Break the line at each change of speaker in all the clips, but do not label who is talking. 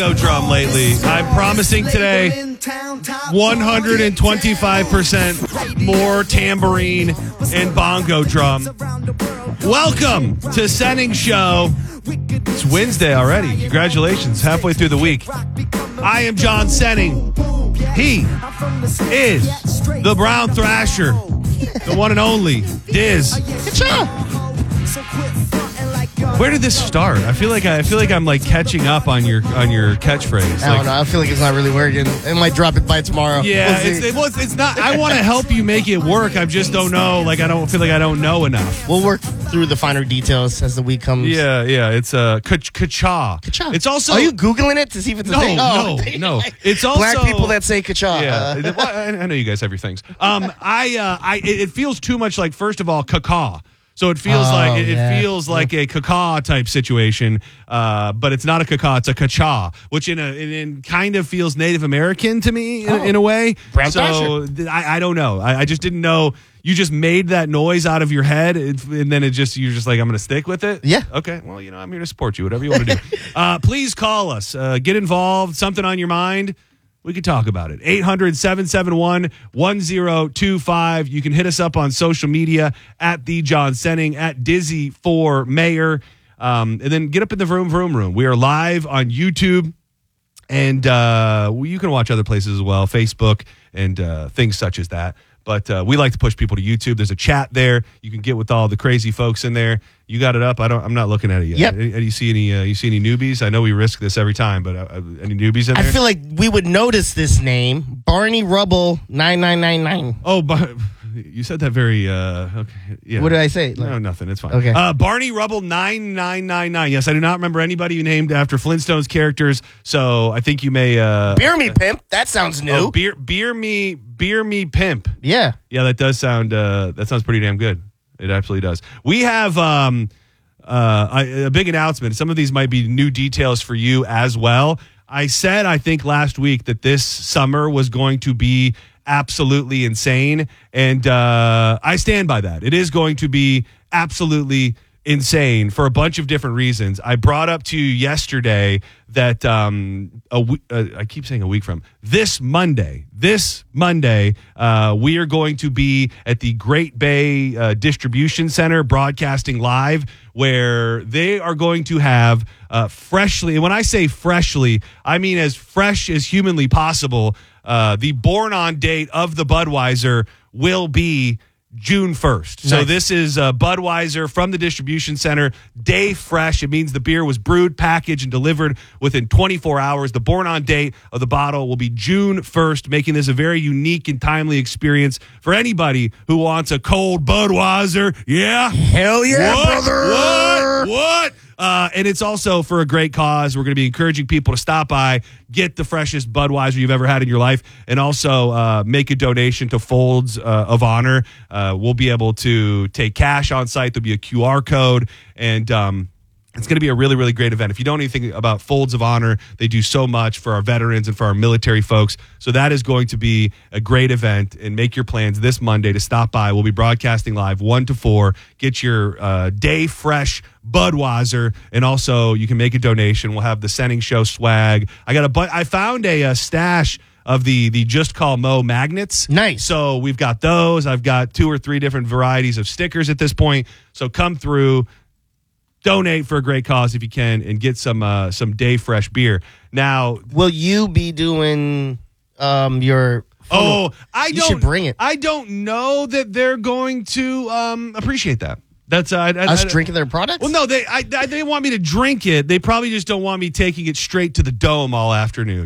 No drum lately. I'm promising today 125% more tambourine and bongo drum. Welcome to Senning Show. It's Wednesday already. Congratulations. Halfway through the week. I am John Senning. He is the Brown Thrasher, the one and only Diz. Where did this start? I feel like I'm like catching up on your catchfills.
I don't know. I feel like it's not really working. It might drop it by tomorrow.
Yeah, it's not. I want to help you make it work. I just don't know. Like I don't feel like I don't know enough.
We'll work through the finer details as the week comes.
Yeah. It's kacha.
It's also. Are you Googling it to see if it's a thing?
No. It's also
black people that say kacha.
Yeah, I know you guys have your things. It feels too much like, first of all, caca. So it feels feels like a caca type situation, but it's not a caca, it's a kacha, which in kind of feels Native American to me in a way. So I don't know. I just didn't know. You just made that noise out of your head, and then you're just like, I'm going to stick with it?
Yeah.
Okay. Well, I'm here to support you, whatever you want to do. Please call us. Get involved. Something on your mind. We could talk about it. 800-771-1025. You can hit us up on social media at The John Senning, at Dizzy for Mayor. And then get up in the vroom. We are live on YouTube. And you can watch other places as well, Facebook and things such as that. But we like to push people to YouTube. There's a chat there. You can get with all the crazy folks in there. You got it up. I'm not looking at it yet.
Yep.
You see any newbies? I know we risk this every time, but any newbies in there?
I feel like we would notice this name, Barney Rubble 9999.
Oh, but you said that very okay. Yeah.
What did I say?
No, nothing. It's fine.
Okay.
Barney Rubble 9999. Yes, I do not remember anybody named after Flintstones characters. So I think you may
Beer Me Pimp. That sounds new.
Oh, beer me pimp.
Yeah.
Yeah, that does sound that sounds pretty damn good. It absolutely does. We have a big announcement. Some of these might be new details for you as well. I said, I think last week, that this summer was going to be absolutely insane, and I stand by that. It is going to be absolutely insane for a bunch of different reasons. I brought up to you yesterday that I keep saying a week from this Monday, we are going to be at the Great Bay Distribution Center broadcasting live, where they are going to have freshly, and when I say freshly, I mean as fresh as humanly possible, the born on date of the Budweiser will be June 1st. So this is Budweiser from the distribution center, day fresh. It means the beer was brewed, packaged, and delivered within 24 hours. The born on date of the bottle will be June 1st, making this a very unique and timely experience for anybody who wants a cold Budweiser. Yeah.
Hell yeah, brother.
What? And it's also for a great cause. We're going to be encouraging people to stop by, get the freshest Budweiser you've ever had in your life, and also make a donation to Folds of Honor. We'll be able to take cash on site. There'll be a QR code, and it's going to be a really, really great event. If you don't know anything about Folds of Honor, they do so much for our veterans and for our military folks. So that is going to be a great event, and make your plans this Monday to stop by. We'll be broadcasting live 1 to 4. Get your day fresh Budweiser, and also you can make a donation. We'll have the Senning Show swag. I found a stash of the Just Call Mo magnets.
Nice.
So we've got those. I've got 2 or 3 different varieties of stickers at this point. So come through, donate for a great cause if you can, and get some day fresh beer. Now,
will you be doing your?
You
should bring it.
I don't know that they're going to appreciate that. That's
us drinking their products.
Well, no, they want me to drink it. They probably just don't want me taking it straight to the dome all afternoon.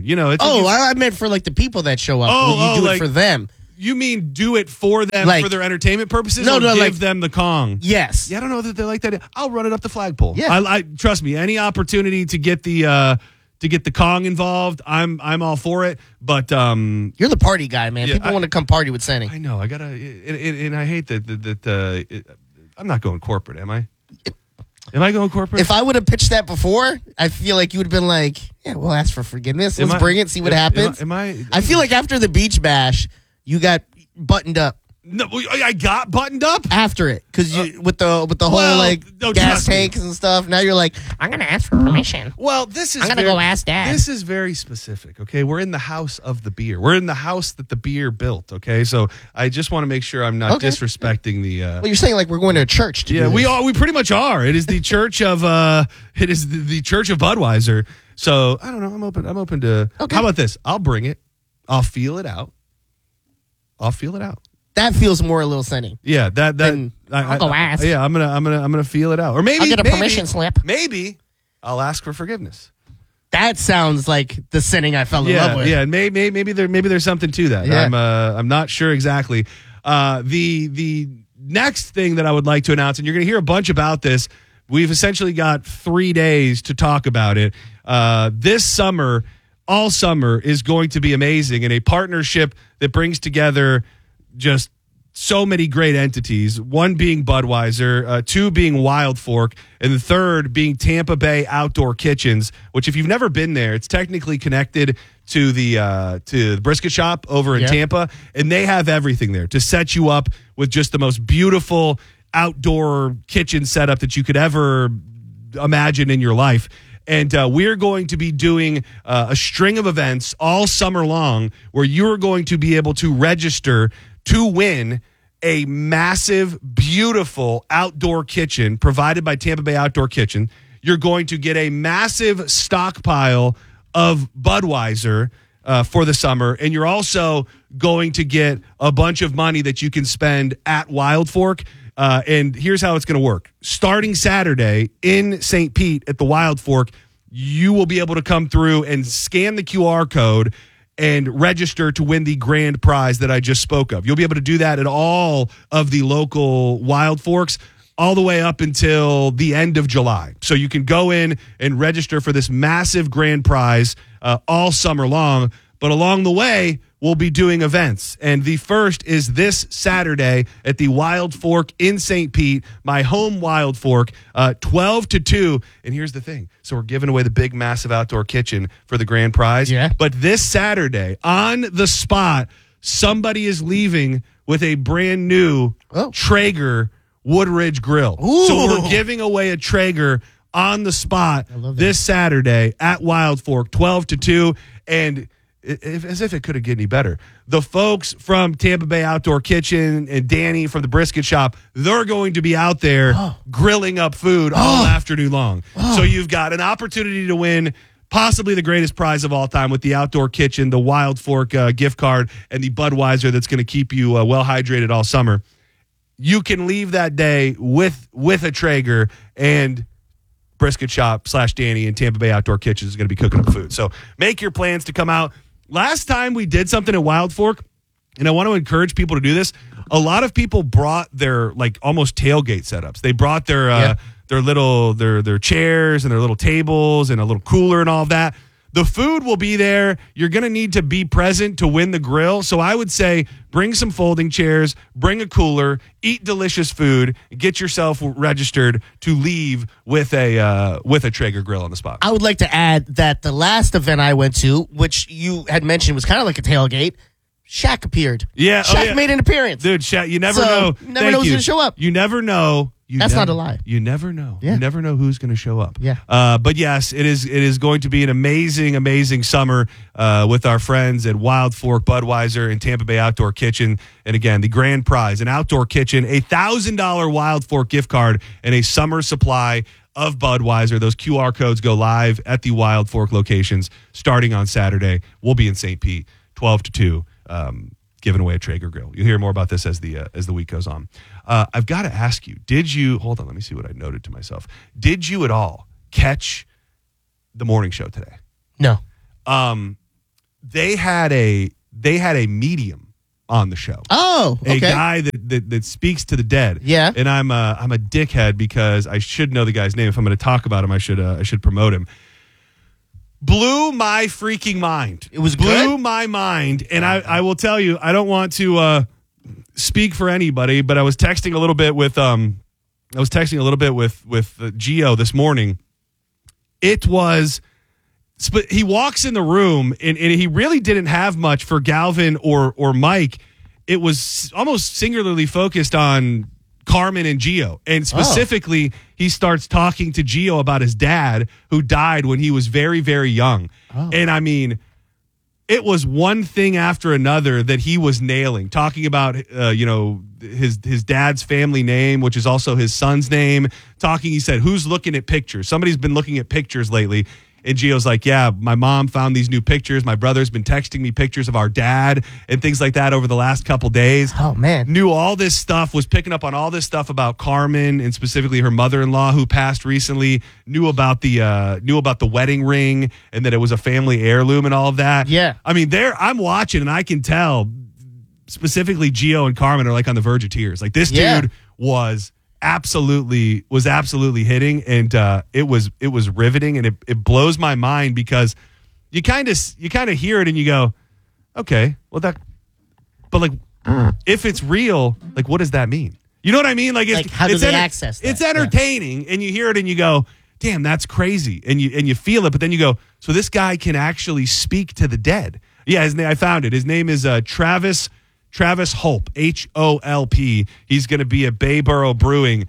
I meant for like the people that show up. Will you do it for them?
You mean do it for them, for their entertainment purposes?
No,
give them the Kong.
Yes.
Yeah, I don't know that they like that. I'll run it up the flagpole.
Yeah.
I trust me. Any opportunity to get the Kong involved, I'm all for it. But
you're the party guy, man. People want to come party with Senning.
I know. I gotta, and I hate that. I'm not going corporate, am I? Am I going corporate?
If I would have pitched that before, I feel like you would have been like, yeah, we'll ask for forgiveness. Let's bring it, see what happens. I feel like after the beach bash, you got buttoned up.
No, I got buttoned up.
After it, because you with the whole
no,
gas
trust me.
tanks and stuff. Now you're like, I'm gonna ask for permission.
Well, this is
I'm gonna go ask Dad.
This is very specific. Okay, we're in the house of the beer. We're in the house that the beer built. Okay, so I just want to make sure I'm not disrespecting the.
Well, you're saying like we're going to a church. To do
we
this.
are. We pretty much are. It is the church of. It is the church of Budweiser. So I don't know. I'm open to.
Okay.
How about this? I'll bring it. I'll feel it out.
That feels more a little sending.
Yeah,
I'll go ask.
Yeah, I'm gonna feel it out, or maybe
I'll get a permission slip.
Maybe I'll ask for forgiveness.
That sounds like the setting I fell in love with.
Yeah, and maybe there's something to that.
Yeah.
I'm not sure exactly. The next thing that I would like to announce, and you're going to hear a bunch about this. We've essentially got 3 days to talk about it. This summer, all summer, is going to be amazing, in a partnership that brings together just so many great entities, one being Budweiser, two being Wild Fork, and the third being Tampa Bay Outdoor Kitchens, which if you've never been there, it's technically connected to the brisket shop over in Tampa, and they have everything there to set you up with just the most beautiful outdoor kitchen setup that you could ever imagine in your life. And we're going to be doing a string of events all summer long where you're going to be able to register to win a massive, beautiful outdoor kitchen provided by Tampa Bay Outdoor Kitchen. You're going to get a massive stockpile of Budweiser for the summer, and you're also going to get a bunch of money that you can spend at Wild Fork. And here's how it's going to work. Starting Saturday in St. Pete at the Wild Fork, you will be able to come through and scan the QR code and register to win the grand prize that I just spoke of. You'll be able to do that at all of the local Wild Forks all the way up until the end of July. So you can go in and register for this massive grand prize all summer long. But along the way, we'll be doing events. And the first is this Saturday at the Wild Fork in St. Pete, my home Wild Fork, 12 to 2. And here's the thing. So we're giving away the big, massive outdoor kitchen for the grand prize.
Yeah.
But this Saturday, on the spot, somebody is leaving with a brand new Traeger Woodridge grill.
Ooh.
So we're giving away a Traeger on the spot this Saturday at Wild Fork, 12 to 2. And as if it could have get any better. The folks from Tampa Bay Outdoor Kitchen and Danny from the brisket shop, they're going to be out there grilling up food all afternoon long. So you've got an opportunity to win possibly the greatest prize of all time with the Outdoor Kitchen, the Wild Fork gift card, and the Budweiser that's going to keep you well hydrated all summer. You can leave that day with a Traeger, and brisket shop / Danny and Tampa Bay Outdoor Kitchen is going to be cooking up food. So make your plans to come out. Last time we did something at Wild Fork, and I want to encourage people to do this, a lot of people brought their like almost tailgate setups. They brought their their chairs and their little tables and a little cooler and all of that. The food will be there. You're going to need to be present to win the grill. So I would say bring some folding chairs, bring a cooler, eat delicious food, get yourself registered to leave with a Traeger grill on the spot.
I would like to add that the last event I went to, which you had mentioned was kind of like a tailgate, Shaq appeared.
Yeah.
Shaq made an appearance.
Dude, Shaq, you never know.
Never know who's going to show up.
You never know.
That's not a lie.
You never know.
Yeah.
You never know who's going to show up.
Yeah.
But yes, it is going to be an amazing, amazing summer with our friends at Wild Fork Budweiser and Tampa Bay Outdoor Kitchen. And again, the grand prize, an outdoor kitchen, a $1,000 Wild Fork gift card, and a summer supply of Budweiser. Those QR codes go live at the Wild Fork locations starting on Saturday. We'll be in St. Pete, 12 to 2. Giving away a Traeger grill. You'll hear more about this as the week goes on. I've got to ask you, hold on, let me see what I noted to myself. Did you at all catch the morning show today?
No.
They had a medium on the show.
Oh, okay.
A guy that speaks to the dead.
Yeah.
And I'm a dickhead because I should know the guy's name. If I'm going to talk about him, I should promote him. Blew my freaking mind.
It was
blew
good?
my mind, and I will tell you, I don't want to speak for anybody, but I was texting a little bit with Gio this morning. It was, he walks in the room, and he really didn't have much for Galvin or Mike, it was almost singularly focused on Carmen and Gio. And specifically, he starts talking to Gio about his dad who died when he was very, very young. And I mean, it was one thing after another that he was nailing, talking about, his dad's family name, which is also his son's name. He said, who's looking at pictures? Somebody's been looking at pictures lately. And Gio's like, yeah, my mom found these new pictures. My brother's been texting me pictures of our dad and things like that over the last couple days.
Oh, man.
Knew all this stuff, was picking up on all this stuff about Carmen and specifically her mother-in-law who passed recently. Knew about the wedding ring and that it was a family heirloom and all of that.
Yeah.
I mean, I'm watching and I can tell specifically Gio and Carmen are like on the verge of tears. Like this dude was absolutely hitting, and it was riveting, and it blows my mind because you kind of hear it and you go, okay, well but like if it's real, like what does that mean? You know what I mean? Like
how do they access that?
It's entertaining, and you hear it and you go, damn, that's crazy, and you feel it, but then you go, so this guy can actually speak to the dead. Yeah, his name, I found it. His name is Travis Holp, Holp. He's going to be at Bayboro Brewing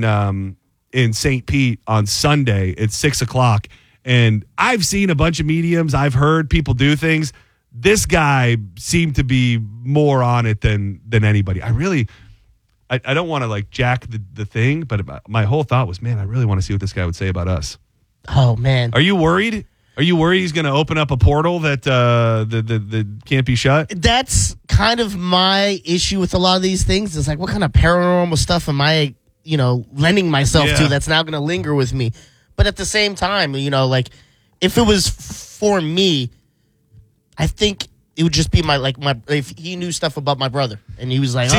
in St. Pete on Sunday at 6:00. And I've seen a bunch of mediums. I've heard people do things. This guy seemed to be more on it than anybody. I don't want to like jack the thing, but my whole thought was, man, I really want to see what this guy would say about us.
Oh, man.
Are you worried? Are you worried he's going to open up a portal that can't be shut?
That's kind of my issue with a lot of these things. It's like, what kind of paranormal stuff am I, lending myself to that's now going to linger with me? But at the same time, like, if it was for me, I think it would just be if he knew stuff about my brother and he was like,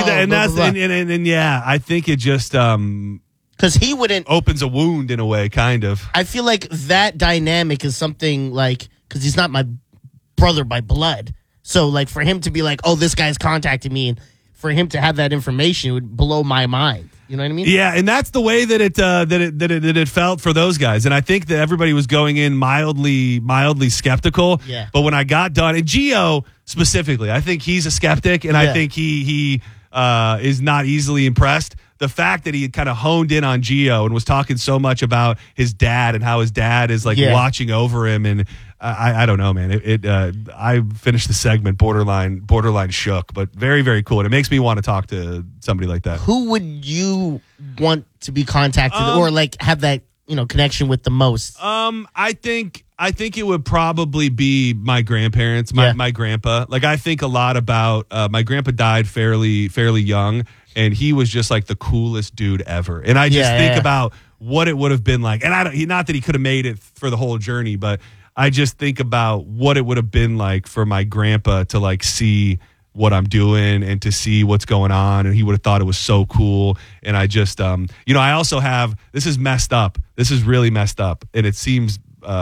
I think it just
because he wouldn't
opens a wound in a way, kind of.
I feel like that dynamic is something like, because he's not my brother by blood. So like for him to be like, oh, this guy's contacting me, and for him to have that information, it would blow my mind. You know what I mean?
Yeah, and that's the way that it felt for those guys. And I think that everybody was going in mildly skeptical.
Yeah.
But when I got done, and Gio specifically, I think he's a skeptic, and I think he is not easily impressed. The fact that he had kind of honed in on Gio and was talking so much about his dad and how his dad is like watching over him, and I don't know, man. I finished the segment borderline shook, but very, very cool, and it makes me want to talk to somebody like that.
Who would you want to be contacted or like have that connection with the most?
I think it would probably be my grandparents, my grandpa. Like I think a lot about my grandpa died fairly young. And he was just like the coolest dude ever. And I just think about what it would have been like. And not that he could have made it for the whole journey, but I just think about what it would have been like for my grandpa to like see what I'm doing and to see what's going on. And he would have thought it was so cool. And I just, I also have, this is messed up. This is really messed up. And it seems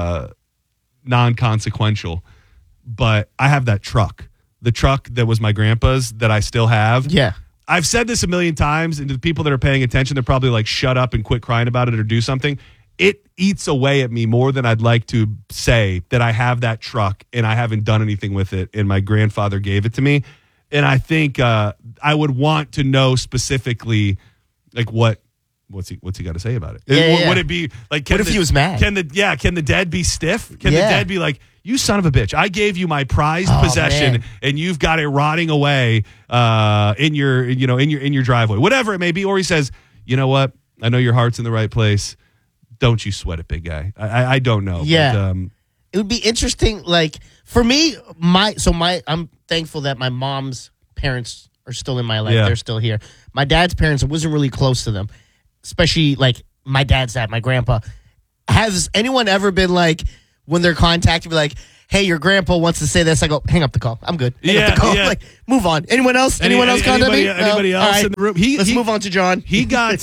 non-consequential, but I have that truck. The truck that was my grandpa's that I still have.
Yeah.
I've said this a million times, and to the people that are paying attention, they're probably like, shut up and quit crying about it or do something. It eats away at me more than I'd like to say that I have that truck and I haven't done anything with it, and my grandfather gave it to me. And I think I would want to know specifically, like, what's he got to say about it? Would it be like?
What if he was mad?
Can the dead be stiff? Can the dead be like, you son of a bitch, I gave you my prized possession, man, and you've got it rotting away in your driveway, whatever it may be. Or he says, you know what? I know your heart's in the right place. Don't you sweat it, big guy. I don't know.
Yeah.
But,
it would be interesting. Like for me, I'm thankful that my mom's parents are still in my life.
Yeah.
They're still here. My dad's parents, I wasn't really close to them, especially like my dad's dad, my grandpa. Has anyone ever been like, when they're contacted, be like, hey, your grandpa wants to say this? I go, hang up the call. I'm good. Hang up the call. Like, move on. Anyone else? Anyone else contact me?
Anybody else in the room?
Let's move on to John.
He got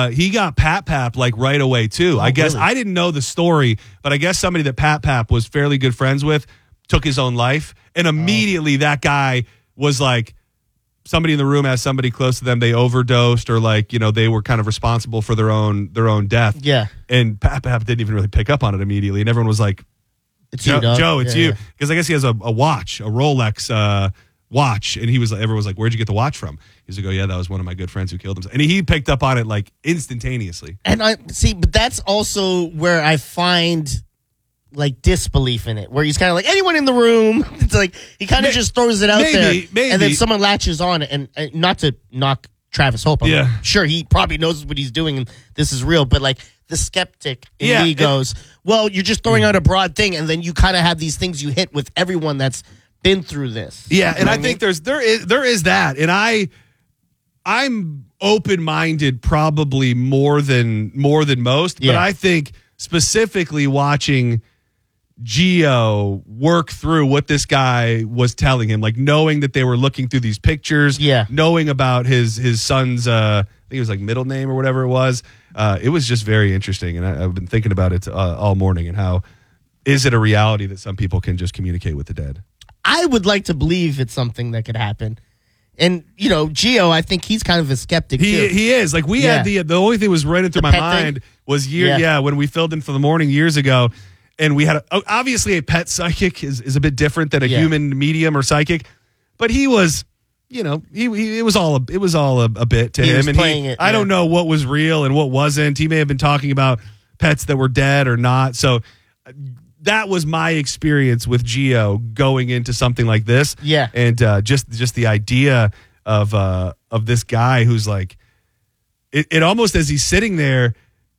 Pap like right away too. I guess really? I didn't know the story, but I guess somebody that Pap was fairly good friends with took his own life, and immediately that guy was like, somebody in the room has somebody close to them, they overdosed, or like, they were kind of responsible for their own death.
Yeah.
And Pap didn't even really pick up on it immediately, and everyone was like,
it's
Joe,
you,
it's you. Because I guess he has a watch, a Rolex watch, and everyone was like, "Where'd you get the watch from?" He's like, "Oh yeah, that was one of my good friends who killed himself," and he picked up on it like instantaneously.
And I see, but that's also where I find like disbelief in it, where he's kind of like, anyone in the room. It's like he kind of just throws it out there, and then someone latches on it. And not to knock Travis Hope, I'm sure he probably knows what he's doing, and this is real. But like the skeptic in me goes, well, you're just throwing out a broad thing, and then you kind of have these things you hit with everyone that's been through this.
Yeah, and I think there is that, and I'm open-minded probably more than most, but I think specifically watching Gio work through what this guy was telling him, like knowing that they were looking through these pictures, knowing about his son's I think it was like middle name or whatever it was. It was just very interesting, and I've been thinking about it all morning, and how is it a reality that some people can just communicate with the dead?
I would like to believe it's something that could happen. And, Gio, I think he's kind of a skeptic, too.
He is. Like, we had the only thing was running through my mind was when we filled in for the morning years ago, and we had obviously a pet psychic is a bit different than a human medium or psychic, but he was, it was all a bit to him, and I don't know what was real and what wasn't. He may have been talking about pets that were dead or not. So that was my experience with Gio going into something like this.
Yeah,
and just the idea of this guy who's like, it almost as he's sitting there.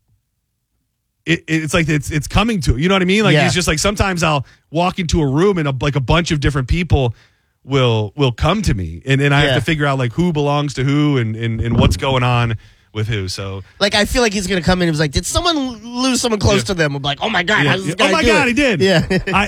It's like it's coming to, you know what I mean? Like he's just like, sometimes I'll walk into a room and a bunch of different people will come to me, and I have to figure out like who belongs to who and what's going on with who. So like
I feel like he's gonna come in and was like, did someone lose someone close to them? I'm like, oh my god, how does this guy
oh my god, he did.
Yeah.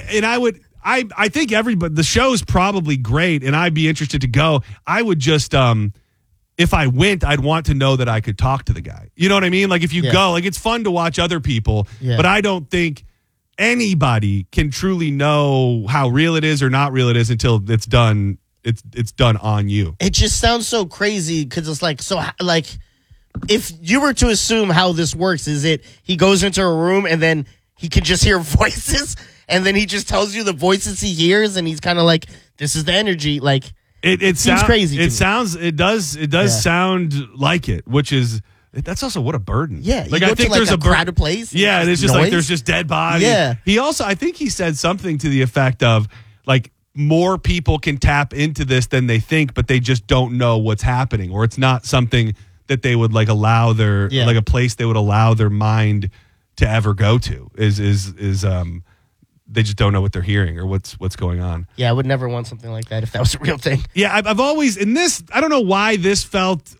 I think everybody, the show's probably great, and I'd be interested to go. I would just if I went, I'd want to know that I could talk to the guy. You know what I mean? Like if you go, like it's fun to watch other people, but I don't think anybody can truly know how real it is or not real it is until it's done. It's done on you.
It just sounds so crazy because it's like, so like if you were to assume how this works, is it he goes into a room and then he can just hear voices and then he just tells you the voices he hears and he's kind of like, this is the energy, like.
It
seems crazy.
It does sound like it, which is that's also what a burden.
Yeah,
like I think there's a
crowded place.
Yeah, and it's just like there's just dead bodies.
Yeah.
I think he said something to the effect of like more people can tap into this than they think, but they just don't know what's happening, or it's not something that they would like allow their like a place they would allow their mind to ever go to. Is they just don't know what they're hearing or what's going on.
Yeah, I would never want something like that if that was a real thing.
Yeah, I've always, in this, I don't know why this felt,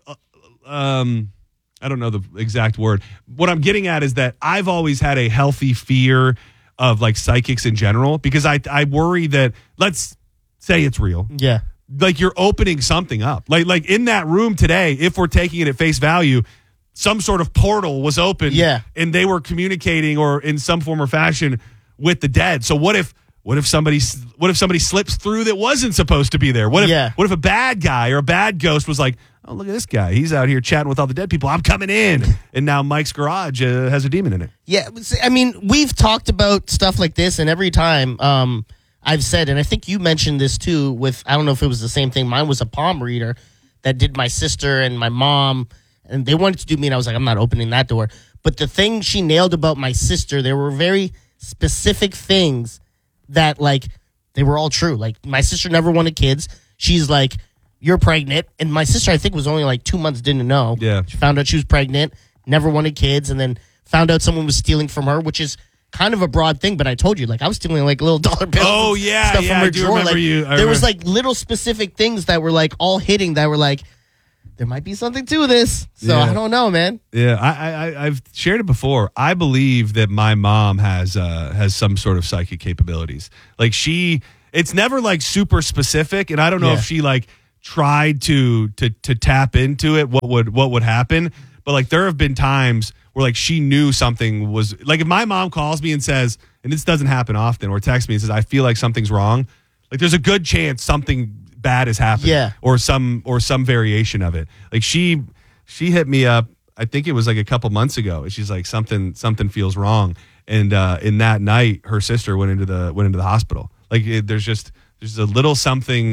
I don't know the exact word. What I'm getting at is that I've always had a healthy fear of like psychics in general, because I worry that, let's say it's real.
Yeah.
Like you're opening something up. Like in that room today, if we're taking it at face value, some sort of portal was open.
Yeah.
And they were communicating or in some form or fashion with the dead. So what if somebody slips through that wasn't supposed to be there? What if a bad guy or a bad ghost was like, oh, look at this guy, he's out here chatting with all the dead people, I'm coming in, and now Mike's garage has a demon in it.
Yeah, I mean, we've talked about stuff like this, and every time I've said, and I think you mentioned this too with, I don't know if it was the same thing, mine was a palm reader that did my sister and my mom, and they wanted to do me, and I was like, I'm not opening that door. But the thing she nailed about my sister, there were very specific things that, like, they were all true. Like, my sister never wanted kids. She's like, you're pregnant. And my sister, I think, was only like 2 months, didn't know.
Yeah.
She found out she was pregnant, never wanted kids, and then found out someone was stealing from her, which is kind of a broad thing. But I told you, like, I was stealing like little dollar bills.
Oh, yeah.
Stuff from her
I do
drawer.
remember
like,
you.
There was like little specific things that were like all hitting that were like, there might be something to this. So I don't know, man.
Yeah, I've shared it before. I believe that my mom has some sort of psychic capabilities. Like it's never like super specific, and I don't know if she like tried to tap into it. What would happen? But like there have been times where like she knew something was like, if my mom calls me and says, and this doesn't happen often, or texts me and says, I feel like something's wrong. Like there's a good chance something bad has happened, or some variation of it. Like she hit me up, I think it was like a couple months ago, and she's like, something feels wrong, and in that night her sister went into the hospital. Like there's a little something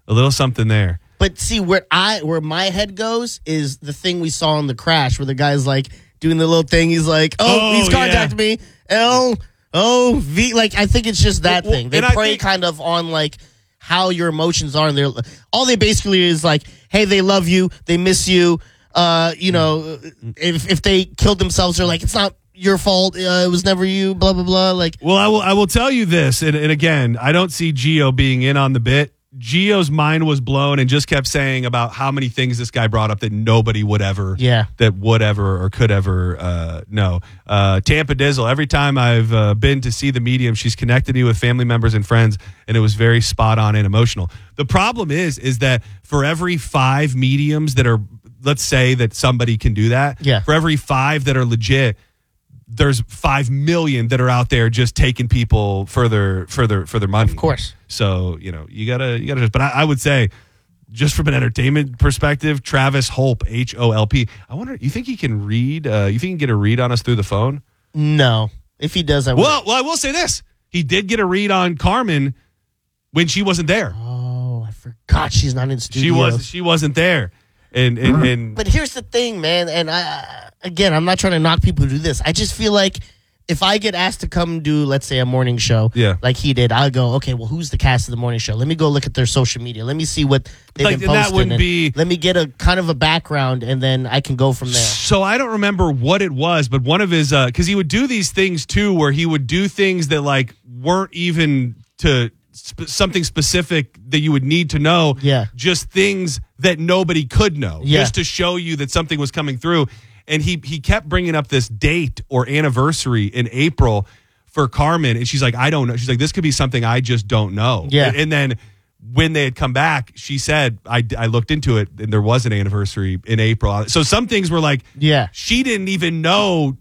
A little something there.
But see, where my head goes is the thing we saw in the crash, where the guy's like doing the little thing. He's like, he's contacted me. LOV. Like, I think it's just that thing. They prey kind of on like how your emotions are, and all they basically is like, hey, they love you, they miss you. If they killed themselves, they're like, it's not your fault. It was never you. Blah blah blah. Like,
well, I will tell you this, and again, I don't see Gio being in on the bit. Gio's mind was blown and just kept saying about how many things this guy brought up that nobody would ever, or could ever know. Tampa Dizzle, every time I've been to see the medium, she's connected me with family members and friends, and it was very spot on and emotional. The problem is that for every 5 mediums that are, let's say that somebody can do that, for every 5 that are legit, there's 5 million that are out there just taking people for their money.
Of course.
So, you gotta just, but I would say, just from an entertainment perspective, Travis Holp, HOLP. I wonder, you think he can read? You think he can get a read on us through the phone?
No. If he does, I will.
Well, I will say this. He did get a read on Carmen when she wasn't there.
Oh, I forgot she's not in studio.
She wasn't there. And
but here's the thing, man, and I'm not trying to knock people who do this. I just feel like if I get asked to come do, let's say, a morning show, like he did, I'll go, okay, well, who's the cast of the morning show? Let me go look at their social media. Let me see what they've been posting.
That wouldn't be.
Let me get a kind of a background, and then I can go from there.
So I don't remember what it was, but one of his, because he would do these things too, where he would do things that like weren't even to something specific that you would need to know.
Yeah.
Just things that nobody could know.
Yeah.
Just to show you that something was coming through. And he kept bringing up this date or anniversary in April for Carmen. And she's like, I don't know. She's like, this could be something I just don't know.
Yeah.
And then when they had come back, she said, I looked into it and there was an anniversary in April. So some things were like, she didn't even know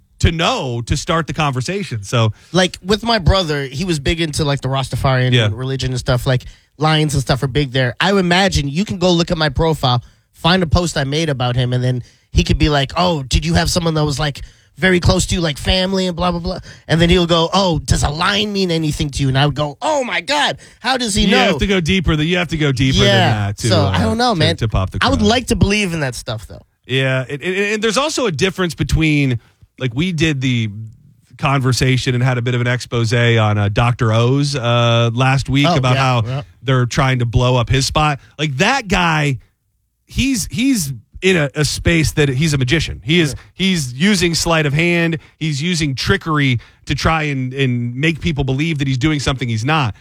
to start the conversation. So
like with my brother, he was big into like the Rastafarian religion and stuff, like lions and stuff are big there. I would imagine you can go look at my profile, find a post I made about him, and then he could be like, oh, did you have someone that was like very close to you, like family and blah, blah, blah. And then he'll go, oh, does a lion mean anything to you? And I would go, oh my God, how does he know?
You have to go deeper than that.
So I don't know, man.
To pop the
I would like to believe in that stuff though.
Yeah. And there's also a difference between, like, we did the conversation and had a bit of an expose on Dr. O's last week about how they're trying to blow up his spot. Like, that guy, he's in a space that he's a magician. He's using sleight of hand. He's using trickery to try and make people believe that he's doing something he's not.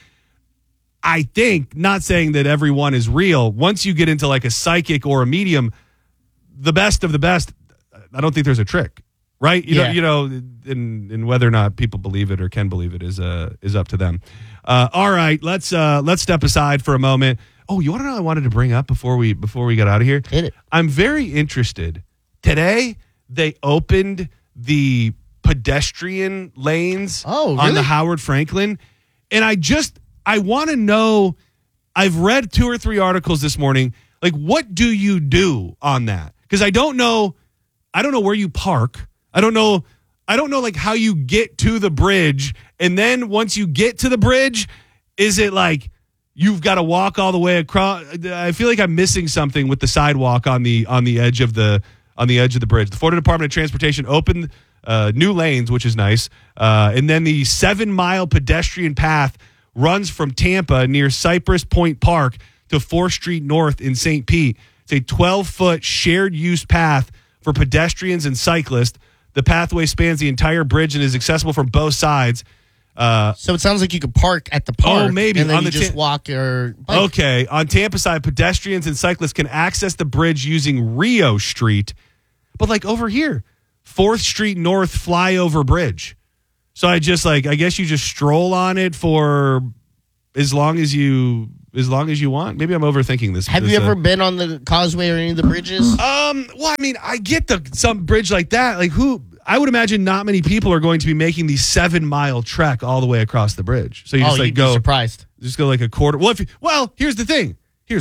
I think, not saying that everyone is real, once you get into like a psychic or a medium, the best of the best, I don't think there's a trick. Right? You know, and whether or not people believe it or can believe it is up to them. All right, let's step aside for a moment. Oh, you want to know what I wanted to bring up before we got out of here?
Hit it. I'm
very interested. Today they opened the pedestrian lanes on the Howard Franklin, and I want to know. I've read 2 or 3 articles this morning. Like, what do you do on that? Because I don't know where you park. I don't know like how you get to the bridge, and then once you get to the bridge, is it like you've got to walk all the way across? I feel like I'm missing something with the sidewalk on the edge of the bridge. The Florida Department of Transportation opened new lanes, which is nice, and then the 7-mile pedestrian path runs from Tampa near Cypress Point Park to 4th Street North in St. Pete. It's a 12-foot shared use path for pedestrians and cyclists. The pathway spans the entire bridge and is accessible from both sides.
So it sounds like you could park at the park.
Oh, maybe.
And then you just walk your bike.
Okay. On Tampa side, pedestrians and cyclists can access the bridge using Rio Street. But like over here, 4th Street North flyover bridge. So I guess you just stroll on it for as long as you want. Maybe I'm overthinking this.
Have you ever been on the causeway or any of the bridges?
Well, I mean, I get some bridge like that. Like, I would imagine not many people are going to be making the 7-mile trek all the way across the bridge. So you just
you'd be surprised.
Just go like a quarter. Well, here's the thing.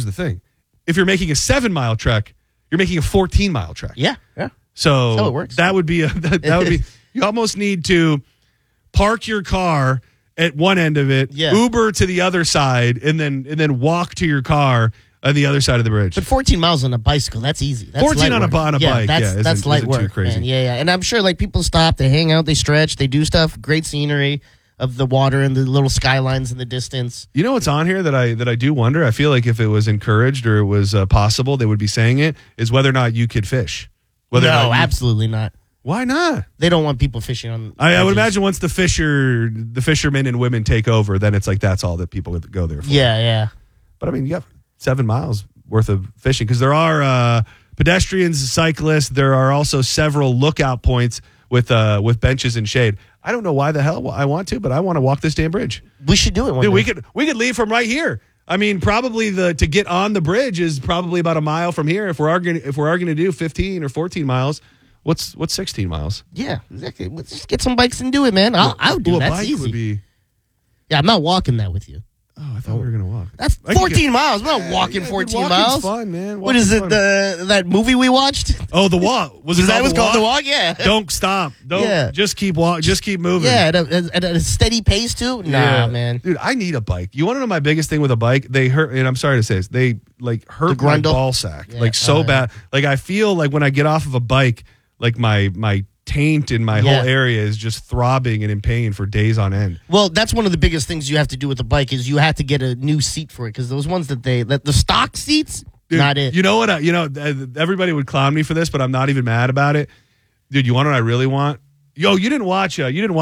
If you're making a 7-mile trek, you're making a 14-mile trek.
Yeah.
So
that's how it works.
That would be you almost need to park your car at one end of it, Uber to the other side, and then walk to your car on the other side of the bridge.
But 14 miles on a bicycle, that's easy. That's
14 on a
work.
bike,
that's light
isn't
work,
too crazy.
man. Yeah. And I'm sure like people stop, they hang out, they stretch, they do stuff. Great scenery of the water and the little skylines in the distance.
You know what's on here that I do wonder? I feel like if it was encouraged or it was possible, they would be saying it, is whether or not you could fish.
No, absolutely not.
Why not?
They don't want people fishing on.
I would imagine once the fishermen and women take over, then it's like that's all that people go there for.
Yeah.
But I mean, you have 7 miles worth of fishing because there are pedestrians, cyclists. There are also several lookout points with benches and shade. I don't know why the hell I want to, but I want to walk this damn bridge.
We should do it one day.
We could leave from right here. I mean, probably to get on the bridge is probably about a mile from here. If we're arguing to do 15 or 14 miles, what's 16 miles?
Yeah, exactly. Let's just get some bikes and do it, man. I'll do it. That's easy. Yeah, I'm not walking that with you.
Oh, I thought we were going to walk.
That's 14 miles. We're not walking 14 miles.
Fun, man.
What is it? That movie we watched?
Oh, The Walk. Was
called The Walk? Yeah.
Don't stop. Just keep walking. Just keep moving.
Yeah, at a steady pace too. Nah, man.
Dude, I need a bike. You want to know my biggest thing with a bike? They hurt, and I'm sorry to say this, they like hurt my ball sack so bad. Like I feel like when I get off of a bike, like my taint in my whole area is just throbbing and in pain for days on end.
Well, that's one of the biggest things you have to do with the bike is you have to get a new seat for it because those ones that the stock seats, dude, not it.
You know what? Everybody would clown me for this, but I'm not even mad about it. Dude, you want what I really want? Yo, you didn't watch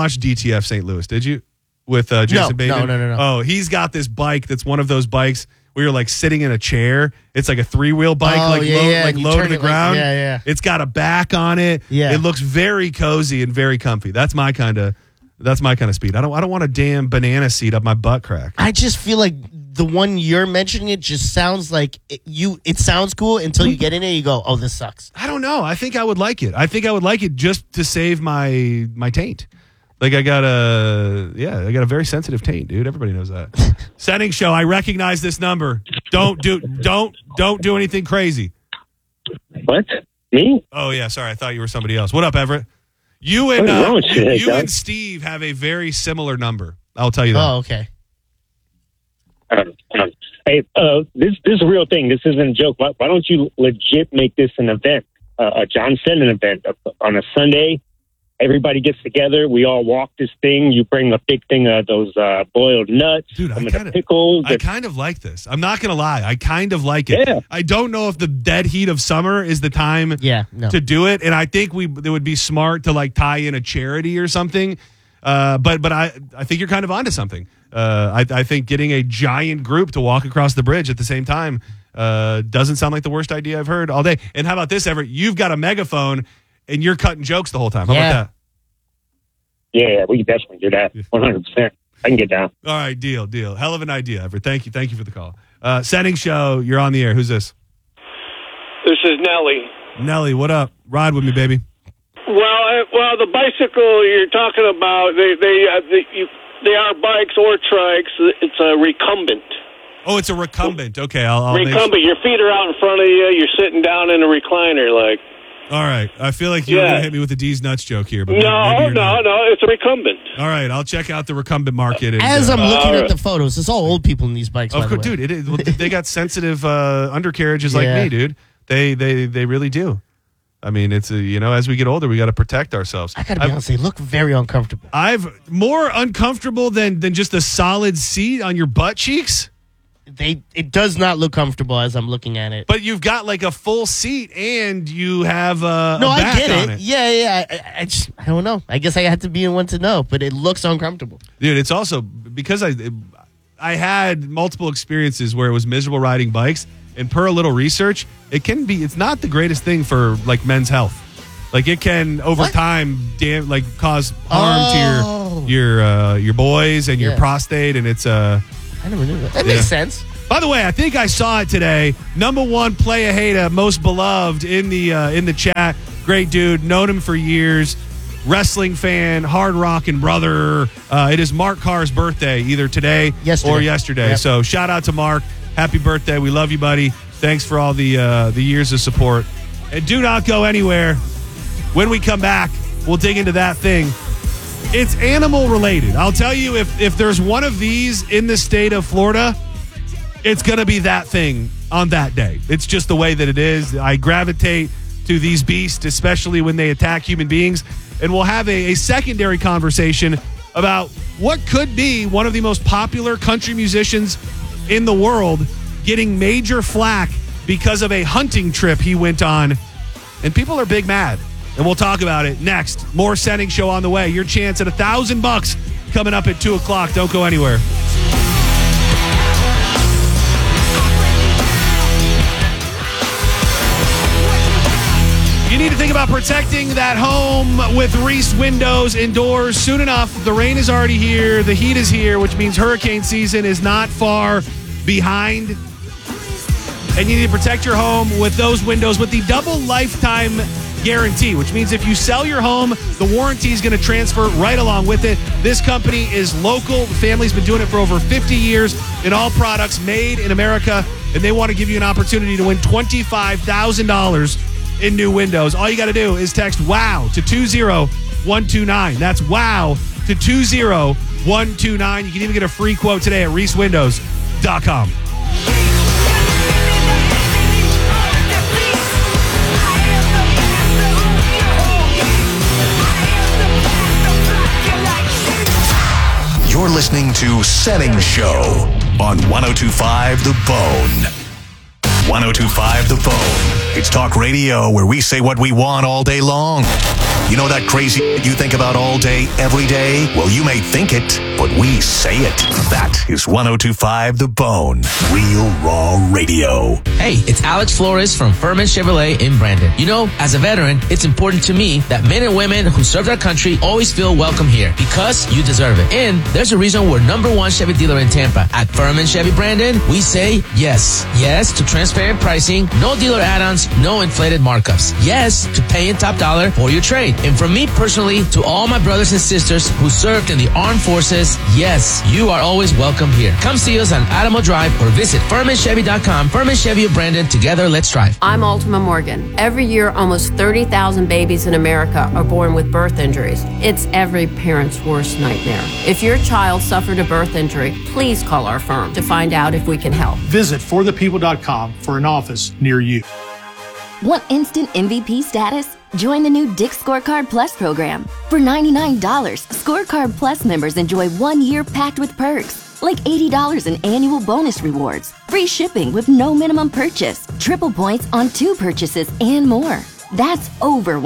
DTF St. Louis, did you? With Jason Bateman?
No.
Oh, he's got this bike that's one of those bikes where you're like sitting in a chair. It's like a 3-wheel bike, low to the ground.
Yeah.
It's got a back on it.
Yeah.
It looks very cozy and very comfy. That's my kind of speed. I don't want a damn banana seat up my butt crack.
I just feel like the one you're mentioning, it just sounds like it sounds cool until you get in it. You go, oh, this sucks.
I don't know. I think I would like it. I think I would like it just to save my taint. Like I got a very sensitive taint, dude. Everybody knows that. Setting show. I recognize this number. Don't do anything crazy.
What? Me?
Oh yeah, sorry. I thought you were somebody else. What up, Everett? You and Steve have a very similar number. I'll tell you that.
Oh, okay.
Hey, this is a real thing. This isn't a joke. Why don't you legit make this an event, a John Senden event on a Sunday? Everybody gets together. We all walk this thing. You bring a big thing of those boiled nuts,
dude,
pickles.
I kind of like this. I'm not going to lie. I kind of like it.
Yeah.
I don't know if the dead heat of summer is the time to do it. And I think it would be smart to like tie in a charity or something. But I think you're kind of onto something. I think getting a giant group to walk across the bridge at the same time doesn't sound like the worst idea I've heard all day. And how about this, Everett? You've got a megaphone. And you're cutting jokes the whole time. How about that?
Yeah, we can definitely do that. 100%. I can get down.
All right, deal. Hell of an idea, Everett. Thank you for the call. Setting show, you're on the air. Who's this?
This is Nelly.
Nelly, what up? Ride with me, baby.
Well, the bicycle you're talking about, they are bikes or trikes. It's a recumbent.
Oh, it's a recumbent. Okay, I'll
recumbent. Your feet are out in front of you. You're sitting down in a recliner, like.
All right. I feel like you're going to hit me with a D's nuts joke here. But
no. It's a recumbent.
All right. I'll check out the recumbent market.
As I'm looking at the photos, it's all old people in these bikes, by the way.
Dude, it is. Well, they got sensitive undercarriages like me, dude. They really do. I mean, it's as we get older, we got to protect ourselves.
I got to be honest, they look very uncomfortable.
More uncomfortable than just a solid seat on your butt cheeks.
It does not look comfortable as I'm looking at it.
But you've got like a full seat and you have a
back
I get
on
it.
Yeah. I don't know. I guess I had to be in one to know, but it looks uncomfortable.
Dude, it's also because I had multiple experiences where it was miserable riding bikes, and per a little research, it's not the greatest thing for like men's health. Like it can over time cause harm to your boys and your prostate, and it's
I never knew that. That makes sense.
By the way, I think I saw it today. Number one playa hater, most beloved in the chat. Great dude, known him for years. Wrestling fan, hard rocking brother. It is Mark Carr's birthday, either today or yesterday.
Yep.
So shout out to Mark. Happy birthday. We love you, buddy. Thanks for all the years of support. And do not go anywhere. When we come back, we'll dig into that thing. It's animal related. I'll tell you, if there's one of these in the state of Florida, it's going to be that thing. on that day. It's just the way that it is. I gravitate to these beasts, especially when they attack human beings. And we'll have a secondary conversation about what could be one of the most popular country musicians in the world getting major flack because of a hunting trip he went on. And people are big mad. And we'll talk about it next. More Sending Show on the way. Your chance at $1,000 coming up at 2 o'clock. Don't go anywhere. You need to think about protecting that home with Reese windows indoors soon enough. The rain is already here. The heat is here, which means hurricane season is not far behind. And you need to protect your home with those windows with the double lifetime guarantee, which means if you sell your home, the warranty is going to transfer right along with it. This company is local. The family's been doing it for over 50 years in all products made in America, and they want to give you an opportunity to win $25,000 in new windows. All you got to do is text WOW to 20129. That's WOW to 20129. You can even get a free quote today at reesewindows.com.
You're listening to Sending Show on 102.5 The Bone. 102.5 The Bone. It's talk radio where we say what we want all day long. You know that crazy you think about all day, every day? Well, you may think it, but we say it. That is 102.5 The Bone. Real raw radio.
Hey, it's Alex Flores from Furman Chevrolet in Brandon. You know, as a veteran, it's important to me that men and women who serve our country always feel welcome here because you deserve it. And there's a reason we're #1 Chevy dealer in Tampa. At Furman Chevy Brandon, we say yes. Yes to transparent pricing, no dealer add-ons, no inflated markups. Yes to paying top dollar for your trade. And from me personally to all my brothers and sisters who served in the armed forces, yes, you are always welcome here. Come see us on Adamo Drive or visit FurmanChevy.com. Furman Chevy of Brandon. Together, let's drive.
I'm Ultima Morgan. Every year, almost 30,000 babies in America are born with birth injuries. It's every parent's worst nightmare. If your child suffered a birth injury, please call our firm to find out if we can help.
Visit forthepeople.com for an office near you.
Want instant MVP status? Join the new Dick's Scorecard Plus program. For $99, Scorecard Plus members enjoy 1 year packed with perks, like $80 in annual bonus rewards, free shipping with no minimum purchase, triple points on 2 purchases, and more. That's over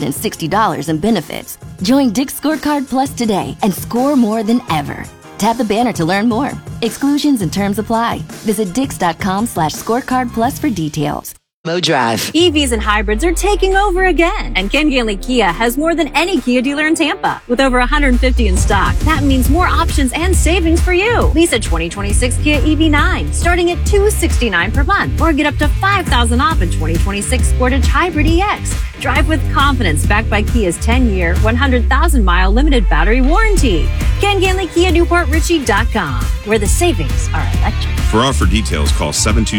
$160 in benefits. Join Dick's Scorecard Plus today and score more than ever. Tap the banner to learn more. Exclusions and terms apply. Visit dix.com/scorecard plus for details.
Drive.
EVs and hybrids are taking over again, and Ken Ganley Kia has more than any Kia dealer in Tampa. With over 150 in stock, that means more options and savings for you. Lease a 2026 Kia EV9 starting at $269 per month, or get up to $5,000 off a 2026 Sportage Hybrid EX. Drive with confidence, backed by Kia's 10-year, 100,000-mile limited battery warranty. Ken Ganley Kia, NewportRichie.com, where the savings are electric.
For offer details, call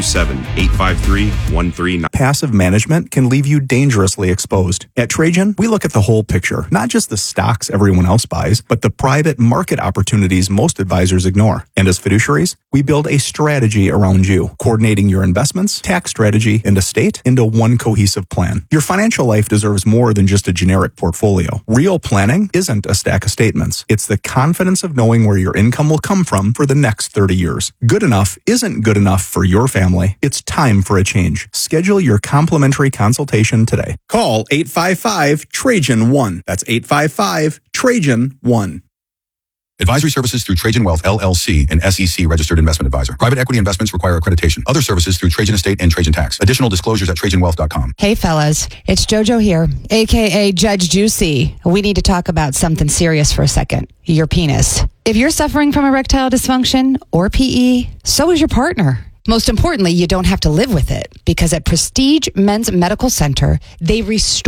727-853-1390.
Passive management can leave you dangerously exposed. At Trajan, we look at the whole picture, not just the stocks everyone else buys, but the private market opportunities most advisors ignore. And as fiduciaries, we build a strategy around you, coordinating your investments, tax strategy, and estate into one cohesive plan. Your financial life deserves more than just a generic portfolio. Real planning isn't a stack of statements. It's the confidence of knowing where your income will come from for the next 30 years. Good enough isn't good enough for your family. It's time for a change. Schedule your complimentary consultation today. Call 855-TRAJAN-1. That's 855-TRAJAN-1.
Advisory services through Trajan Wealth, LLC, an SEC registered investment advisor. Private equity investments require accreditation. Other services through Trajan Estate and Trajan Tax. Additional disclosures at TrajanWealth.com.
Hey fellas, it's JoJo here, aka Judge Juicy. We need to talk about something serious for a second. Your penis. If you're suffering from erectile dysfunction or PE, so is your partner. Most importantly, you don't have to live with it, because at Prestige Men's Medical Center, they restore